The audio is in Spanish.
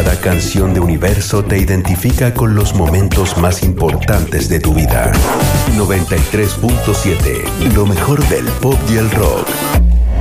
Cada canción de Universo te identifica con los momentos más importantes de tu vida. 93.7, lo mejor del pop y el rock.